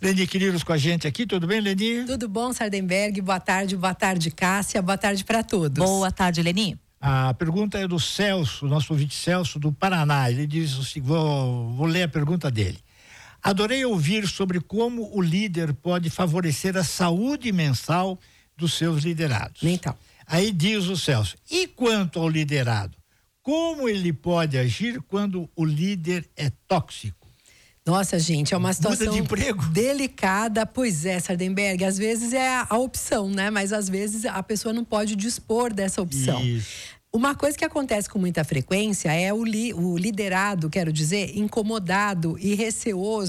Leni Quirilos com a gente aqui, tudo bem, Leni? Tudo bom, Sardenberg? Boa tarde, Cássia, boa tarde para todos. Boa tarde, Leni. A pergunta é do Celso, nosso ouvinte Celso do Paraná. Ele diz o seguinte, vou ler a pergunta dele. Adorei ouvir sobre como o líder pode favorecer a saúde mensal dos seus liderados. Então. Aí diz o Celso, e quanto ao liderado? Como ele pode agir quando o líder é tóxico? Nossa, gente, é uma situação de emprego. Delicada. Pois é, Sardenberg, às vezes é a opção, né? Mas às vezes a pessoa não pode dispor dessa opção. Isso. Uma coisa que acontece com muita frequência é o liderado, quero dizer, incomodado e receoso